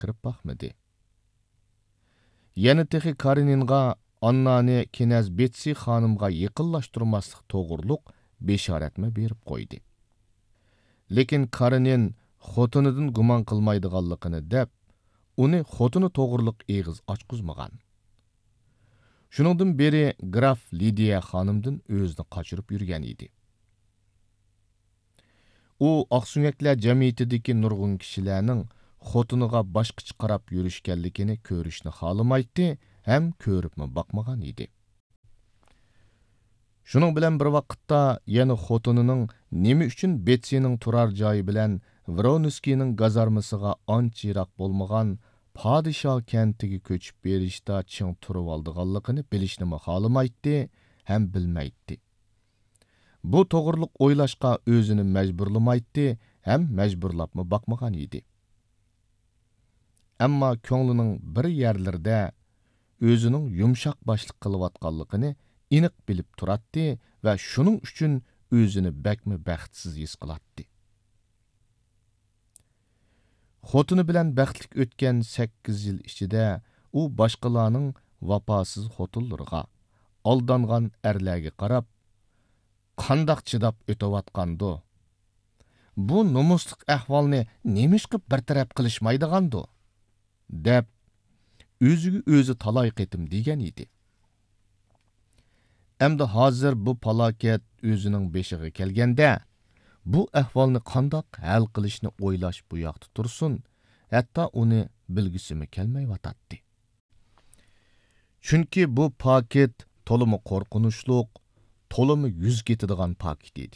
kirib baxmidi. Yana texi Kareninga Annani Kenaz Betsi xanımga yaqinlashtirmaslik to'g'riliq besharatma berib qo'ydi. Lekin Karenin xotinidan gumon qilmaydiganligini deb, uni xotini to'g'riliq eg'iz ochqizmagan. Shuningdan beri Graf Lidiya xonimdan o'zini qochirib yurgan edi. U oqsunyaklar jamiyatidagi nurg'un kishilarning xotiniga boshqacha qarab yurishganligini ko'rishni xohlamaydi, ham ko'ribmi boqmagan edi. Shuning bilan bir vaqtda yana xotinining nima uchun Betsining turar joyi bilan Voronovskiyning gazarmasiga ancha yiroq bo'lmagan Padişah kentiga ko'chib berishda ching turib oldiganligini bilishni xohlamaydi, ham bilmaydi. Bu to'g'riliq o'ylashqa o'zini majburlamaydi, ham majburlabmi boqmagan edi. Ammo ko'nglining bir yerlarida o'zining yumshoq boshliq qilayotganligini aniq bilib turadi va shuning uchun o'zini bakmi baxtsiz his qiladi. Xotini bilan baxtlik o'tgan 8 yil ichida u boshqalarning vafosiz xotinlariga, aldangan erlarga qarab, qandoq chidab o'tayotgandi. Bu nomusliq ahvolni nemishqa bartaraf qilishmaydigandi, deb o'ziga o'zi talay qitim degan edi. Endi hozir bu falokat o'zining beshiga kelganda, bu ahvolni qandoq hal qilishni o'ylash bu yoqda tursin, hatto uni bilgisimi kelmayotadi. Chunki bu paket to'limi qo'rqinchliq, to'limi yuz ketadigan paket edi.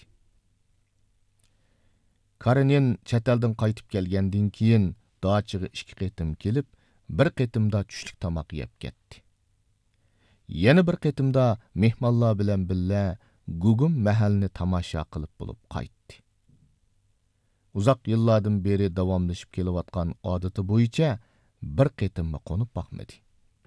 Karenin chet eldan qaytib kelgandan keyin dachiga 2 qitim kelib, bir qitimda tushlik tomoq yeb ketdi. Yana bir qitimda mehmonlar bilan billa Gugum mahallini tomosha qilib bo'lib qaytdi. Uzoq yillardan beri davomlashib kelayotgan odati bo'yicha bir qitimni qo'nib boqmadi.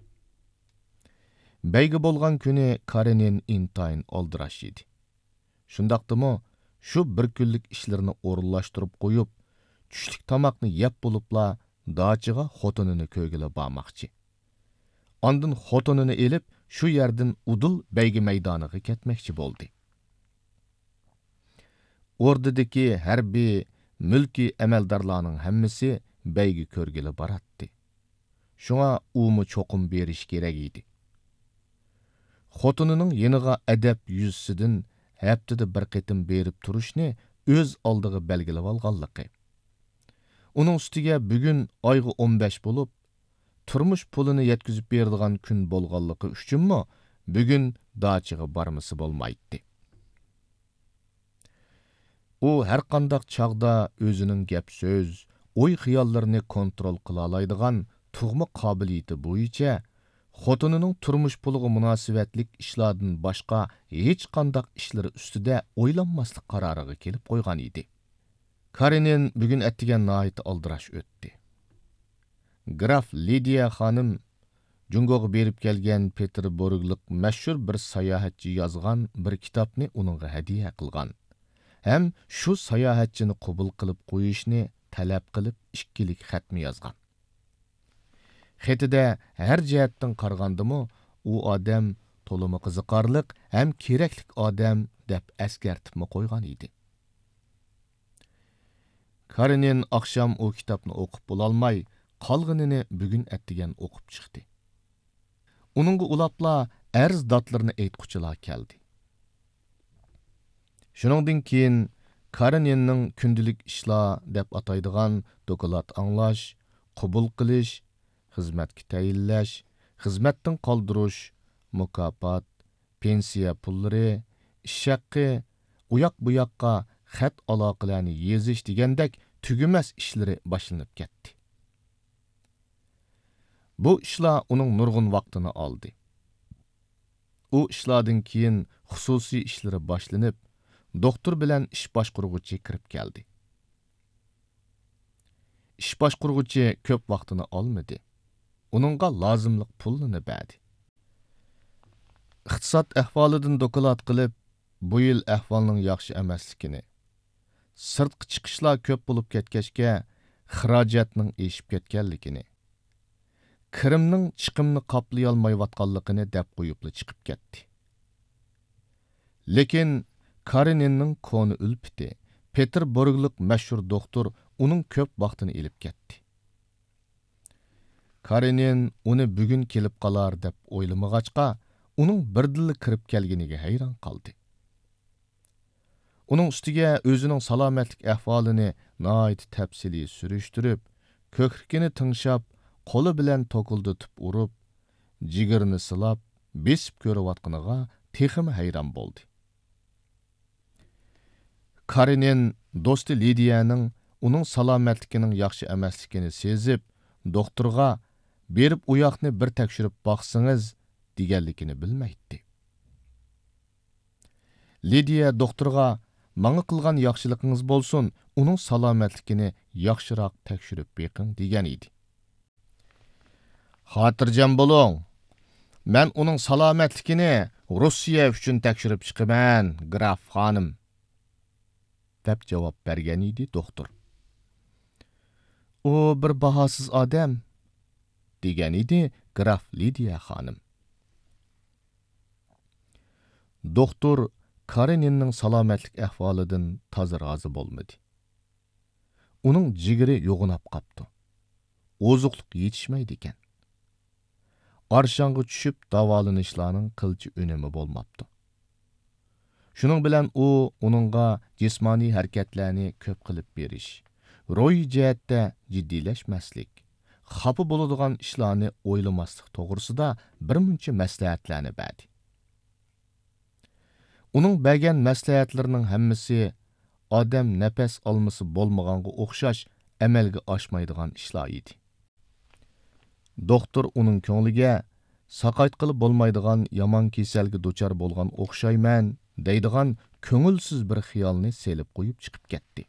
Bayga bo'lgan kuni Karenin intayin oldirash edi. Shundaqdimi, shu bir kunlik ishlarini o'rinlashtirib qo'yib, tushlik tomoqni yeb bo'libla dachiga xotinini ko'gila bormoqchi. Ondan xotinini elib, shu yerdan Udul baygi maydoniga ketmoqchi bo'ldi. Ordidagi harbiy, mulki amaldorlarning hammasi baygi ko'rgili boradi. Shunga umi cho'qim berish kerak edi. Xotinining yeniga adab yuzsidan haftada bir qitim berib turishni o'z oldiga belgilab olganligi. Uning ustiga bugun oyga 15 bo'lib, turmush pulini yetkazib beradigan kun bo'lganligi uchunmi bugun dachiga bormasi bo'lmaydi. U har qanday chaqda o'zining gap so'z, o'y xiyollarini kontrol qila oladigan tug'ma qobiliyati bo'yicha xotinining turmush puliga munosabatlik ishlardan boshqa hech qanday ishlar ustida o'ylanmaslik qaroriga kelib qo'ygan edi. Karenin bugun attigan nihoyat aldirash o'tdi. Graf Lidiya xonim Jungoga berib kelgan Peterburglik mashhur bir sayohatchi yozgan bir kitobni uningga hadiya qilgan. Ham shu sayohatchini qabul qilib qo'yishni talab qilib ikkilik xatmi yozgan. Xatida har jihatdan qaragandimi, u odam to'limi qiziqarliq ham keraklik odam deb askartibmi qo'ygan edi. Karenin oqshom u kitobni o'qib bo'lolmay, qolganini bugun attigan o'qib chiqdi. Uningga ulapla arz dotlarini aytquchilar keldi. Shuningdan keyin Kareninning kundalik ishlar deb ataydigan doklad anglash, qabul qilish, xizmatga tayinlash, xizmatdan qoldirish, mukofot, pensiya pullari, ish haqqi, uyoq bu yoqqa xat aloqalarni yezish degandek tugumas ishlari boshlanib ketdi. Bu ishlar uning nurg'un vaqtini oldi. U ishlardan keyin xususiy ishlari boshlanib, doktor bilan ish boshqaruvchi kirib keldi. Ish boshqaruvchi ko'p vaqtini olmadi. Uningga lozimliq pulni berdi. Iqtisod ahvolidan doklad qilib, bu yil ahvolning yaxshi emasligini, sirtqi chiqishlar ko'p bo'lib ketgachga, xirojatning eshib ketganligini, kirimning chiqimni qoplay olmayotganligini deb qo'yibli chiqib ketdi. Lekin Kareninning koni ulpiti, Peterburglik mashhur doktor uning ko'p vaqtini ilib ketdi. Karenin uni bugun kelib qolar deb o'ylamag'achqa, uning birdilla kirib kelganiga hayron qoldi. Uning ustiga o'zining salomatlik ahvolini nihoyat tafsiliy surishtirib, ko'krikini tingshab, qo'li bilan to'kildatib urib, jigirini silab, besib ko'rayotganiga texim hayron bo'ldi. Karenin do'sti Lidiyaning uning salomatligining yaxshi emasligini sezib, doktorga berib u yoqni bir tekshirib boqsangiz deganligini bilmaydi. Lidiya doktorga "Manga qilgan yaxshiligingiz bo'lsin, uning salomatligini yaxshiroq tekshirib beqing" degan edi. "Xotirjam bo'ling. Men uning salomatligini Rossiya uchun tekshirib chiqaman, graf xonim" deb javob bergan edi doktor. "U bir bahosiz odam" degan edi graf Lidiya xonim. Doktor Kareninning salomatlik ahvolidan toza rozi bo'lmadi. Uning jigiri yo'g'inab qapti. Ozuqlik yetishmaydi ekan. Arshonga tushib davolanishlarning qilchi önemi bo'lmabdi. Shuning bilan uningga jismoniy harakatlarni ko'p qilib berish, ro'y jihatda jiddiylashmaslik, xafa bo'ladigan ishlarni o'ylamaslik to'g'risida bir muncha maslahatlarni berdi. Uning bergan maslahatlarining hammasi odam nafas olmasi bo'lmaganga o'xshash amalga oshmaydigan ishlar edi. Doktor uning ko'ngliga saqaytqili bo'lmaydigan yomon kasalga duchor bo'lgan o'xshayman deydigan ko'ngilsiz bir xiyolni selib qo'yib chiqib ketdi.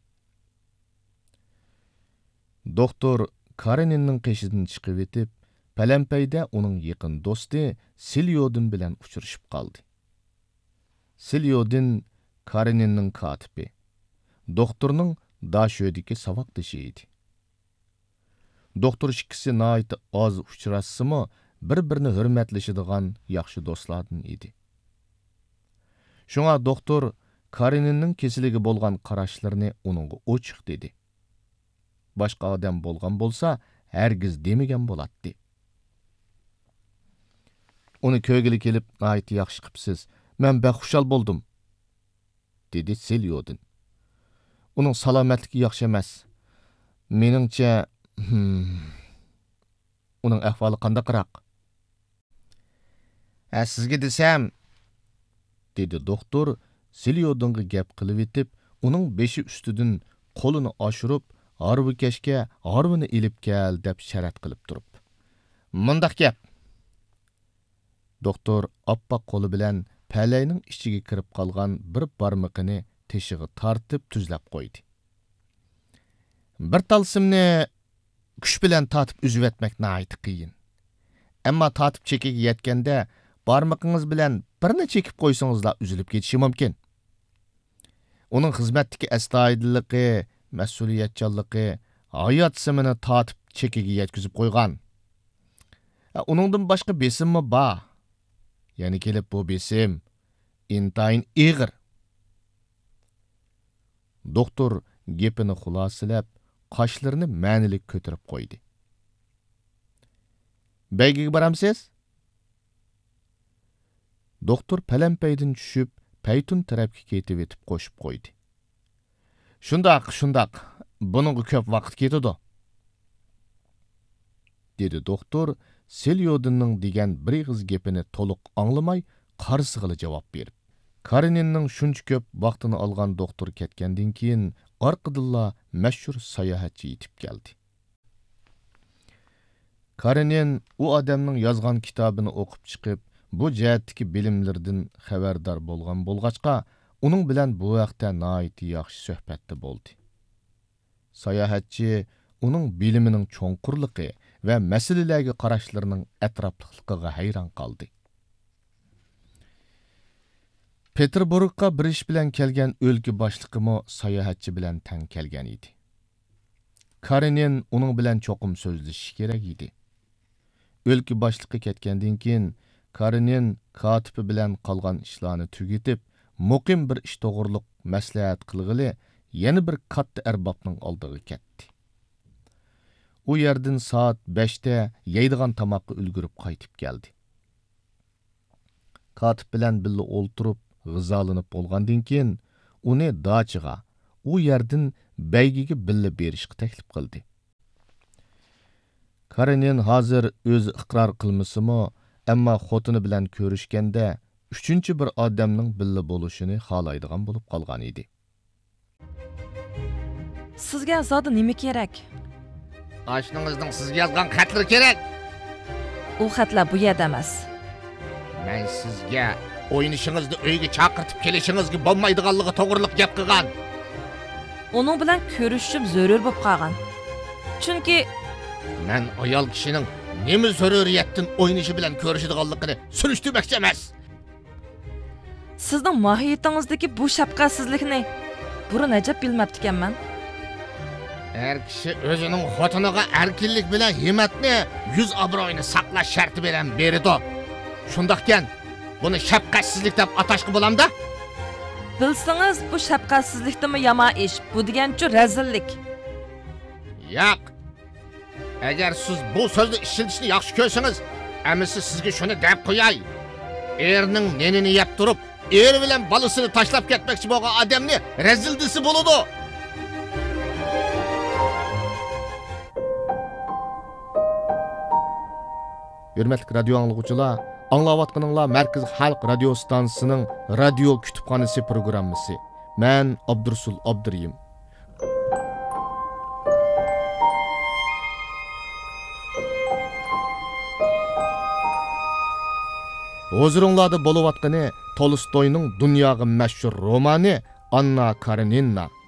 Doktor Kareninning qeshidan chiqib etib, palampayda uning yaqin do'sti Silyodin bilan uchrashib qoldi. Silyodin Kareninning katibi, doktorning dasho'dagi saboqdoshi edi. Doktor ikkisi nihoyat oz uchrashsimi, bir-birini hurmatlashadigan yaxshi do'stlardan edi. Shunga doktor Kareninning kesiliga bo'lgan qarashlarini uningga ochiq dedi. Boshqa odam bo'lgan bo'lsa, hargiz demagan bo'ladi. Uni ko'gili kelib, nihoyat yaxshi qipsiz. Men baxushal bo'ldim, dedi Silyodin. Uning salomatligi yaxshi emas. Meningcha, uning ahvoli qandaqroq? Sizga desam, dedi doktor Silyodinga gap qilib etib, uning beshi ustidan qo'lini oshirib, harvukashga harvini ilib kel deb sharat qilib turib. Mundaq gap. Doktor oppoq qo'li bilan palayning ichiga kirib qolgan bir barmoqini teshig'i tortib tuzlab qo'ydi. Bir talsimni kuch bilan tortib uzib etmak nihoyat qiyin. Ammo tortib chekiga yetganda barmoqingiz bilan birini chekib qo'ysangizlar uzilib ketishi mumkin. Uning xizmatdagi astoydilligi, mas'uliyatchanligi hayot simini tortib chekiga yetkazib qo'ygan. Uningdan boshqa besimmi bor? Ya'ni kelib bu besim intayin ig'ir. Doktor gapini xulosalab, qoshlarini ma'nilik ko'tarib qo'ydi. Baygiga boramsiz? Doktor palampaydan tushib, paytun tarafga ketib etib qo'shib qo'ydi. Shundoq, buningga ko'p vaqt ketadi, dedi doktor Silyodinning degan bir ig'iz gapini to'liq anglamay, qarsig'ili javob berib. Kareninning shuncha ko'p vaqtini olgan doktor ketgandan keyin orqadilla mashhur sayohatchi yetib keldi. Karenin u odamning yozgan kitobini o'qib chiqib, bu jihatdagi bilimlardan xabardor bo'lgan bo'lg'achqa, uning bilan bu vaqtda nihoyat yaxshi suhbatda bo'ldi. Sayohatchi uning bilimining cho'nqurligi va masalalarga qarashlarining atrofligiga hayron qoldi. Peterburgga bir ish bilan kelgan o'lka boshlig'imi sayohatchi bilan tang kelgan edi. Karenin uning bilan cho'qim so'zlashishi kerak edi. O'lka boshliqi ketgandan keyin Karenin katibi bilan qolgan ishlarni tugatib, muqim bir ish to'g'riliq maslahat qilg'ili yana bir katta arbobning oldiga ketdi. U yerdan soat 5da yeydigan tomoqqa ulgurib qaytib keldi. Katib bilan birga o'ltirib, g'izolanib bo'lgandan keyin uni dachiga, u yerdan baygiga birga berishga taklif qildi. Karenin hozir o'zi iqror qilmasimi, ammo xotini bilan ko'rishganda uchinchi bir odamning birga bo'lishini xohlaydigan bo'lib qolgan edi. Sizga zoda nima kerak? Oshningizning sizga yozgan xatlari kerak. U xatlar bu yerda emas. Men sizga o'ynishingizni uyga chaqirtib kelishingizga bo'lmaydiganligi to'g'riliq gap qilgan. Uning bilan ko'rishim zarur bo'lib qolgan. Chunki Men ayol kishining nima zaruriyatdan o'ynishi bilan ko'rishadiganligini surishtirmoqchi emas. sizning mohiyatingizdagi bu shafqatsizlikni burun ajab bilmabdi ekanman. Her kishi o'zining xotiniga erkinlik bilan himmatni, yuz obro'yini saqlash sharti bilan berdi. Shundaqkan, buni shafqatsizlik deb atashqa bo'lamda? Bilsangiz bu shafqatsizlikdimi yomon ish, bu degancha razillik. Yo'q. Agar siz bu so'zni ishlatishni yaxshi ko'rsangiz, amisi sizga shuni deb qo'yay. Erning nenini yeb turib, er bilan bolasini tashlab ketmoqchi bo'lgan odamni razildisi bo'ladi. Hürmetlik radyo anlıqçılar, anlavatqınınlar Merkez Halk Radyo Stansiyasının Radyo Kütüphanesi programması. Ben Abdursul Abduriyim. Huzurunlarda boluvatqını Tolstoy'nun dünyaga meşhur romanı Anna Karenina.